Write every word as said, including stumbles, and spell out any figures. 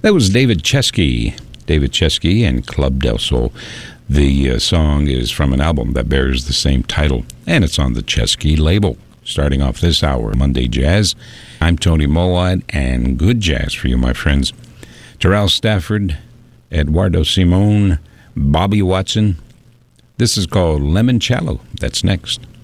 That was David Chesky. David Chesky and Club Del Sol. The uh, song is from an album that bears the same title, and it's on the Chesky label. Starting off this hour, Monday Jazz. I'm Tony Molad, and good jazz for you, my friends. Terrell Stafford, Eduardo Simon, Bobby Watson. This is called Limoncello. That's next.